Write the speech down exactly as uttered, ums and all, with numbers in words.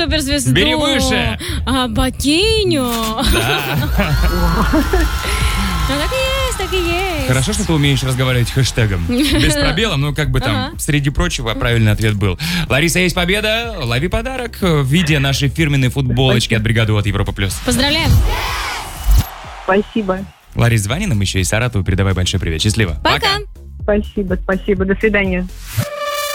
суперзвезду. Бери выше. А, Бакиню. Да. Ну, так и есть, так и есть. Хорошо, что ты умеешь разговаривать хэштегом. Без пробела, ну, как бы там, Ага. среди прочего, правильный ответ был. Лариса, есть победа. Лови подарок в виде нашей фирменной футболочки от бригады от Европа плюс. Поздравляем. Спасибо. Ларис, звони нам еще из Саратова, передавай большой привет. Счастливо. Пока. Спасибо, спасибо. До свидания.